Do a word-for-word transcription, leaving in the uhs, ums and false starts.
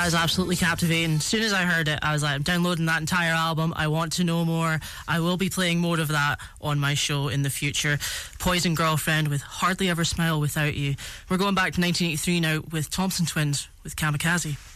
That is absolutely captivating. As soon as I heard it, I was like, I'm downloading that entire album. I want to know more. I will be playing more of that on my show in the future. Poison Girlfriend with Hardly Ever Smile Without You. We're going back to nineteen eighty-three now with Thompson Twins with Kamikaze.